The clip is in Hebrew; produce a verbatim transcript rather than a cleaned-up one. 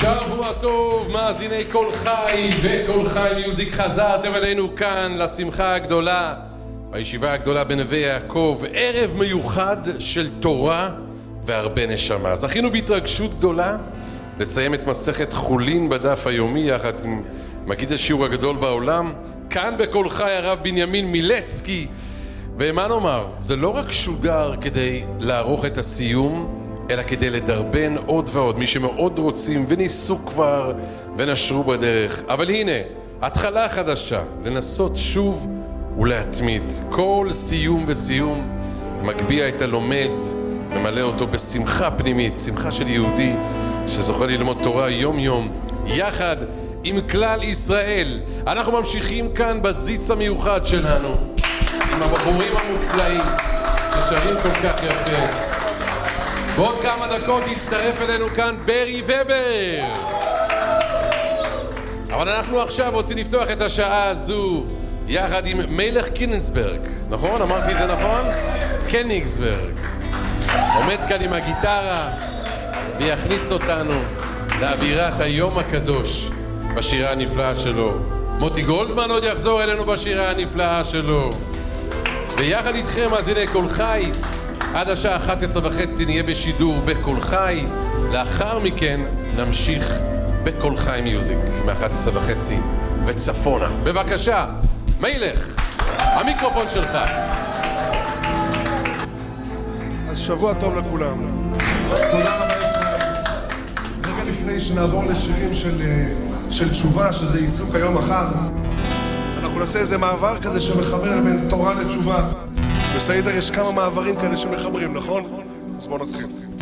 שבוע טוב, מאזיני כל חי וכל חי מיוזיק, חזרתם אלינו כאן לשמחה הגדולה בישיבה הגדולה בנווה יעקב, ערב מיוחד של תורה והרבה נשמה. זכינו בהתרגשות גדולה לסיים את מסכת חולין בדף היומי יחד עם מגיד השיעור הגדול בעולם כאן בכל חי, הרב בנימין מילצקי. ומה נאמר, זה לא רק שודר כדי לערוך את הסיום, אלא כדי לדרבן עוד ועוד מי שמאוד רוצים וניסו כבר ונשרו בדרך. אבל הנה, התחלה חדשה, לנסות שוב ולהתמיד. כל סיום וסיום מגביה את הלומד, ממלא אותו בשמחה פנימית, שמחה של יהודי שזוכה ללמוד תורה יום יום יחד עם כלל ישראל. אנחנו ממשיכים כאן בזיץ המיוחד שלנו עם הבחורים המופלאים ששרים כל כך יפה. בעוד כמה דקות יצטרף אלינו כאן ברי ובר. אבל אנחנו עכשיו רוצים לפתוח את השעה הזו יחד עם מלך קיניגסברג, נכון? אמרתי זה נכון? קניגסברג עומד כאן עם הגיטרה ויכניס אותנו לאווירת היום הקדוש בשירה הנפלאה שלו. מוטי גולדמן עוד יחזור אלינו בשירה הנפלאה שלו. ויחד איתכם מאזיני כל חי עד השעה אחת עשרה וחצי נהיה בשידור בכל חי. לאחר מכן נמשיך בכל חי מיוזיק מ-אחת עשרה וחצי וצפונה. בבקשה מלך, המיקרופון שלך. אז שבוע טוב לכולם. תודה רבה ישראל. רגע לפני שנעבור לשירים של, של תשובה, שזה עיסוק היום מחר, אנחנו נעשה איזה מעבר כזה שמחבר בין תורה לתשובה. בסדר, יש כמה מעברים כאלה שמחברים, נכון? אז בואו נתחיל.